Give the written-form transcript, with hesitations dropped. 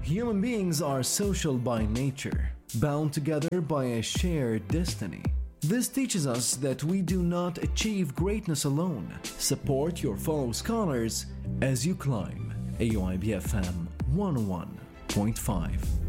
Human beings are social by nature, bound together by a shared destiny. This teaches us that we do not achieve greatness alone. Support your fellow scholars as you climb. AUIB FM 101.5.